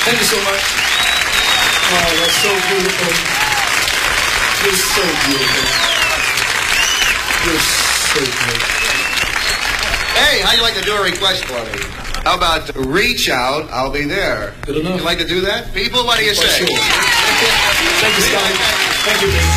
Thank you so much. Oh, that's so beautiful. You're so beautiful. You're so good. Hey, how'd you like to do a request for me? How about reach out, I'll be there. Good enough. You like to do that? People, what do you say? Sure. Thank you, Scott. Thank you,